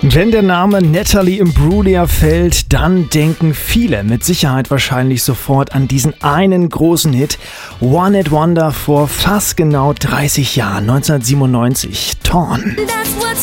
Wenn der Name Natalie Imbruglia fällt, dann denken viele mit Sicherheit wahrscheinlich sofort an diesen einen großen Hit One Hit Wonder vor fast genau 30 Jahren, 1997, Torn.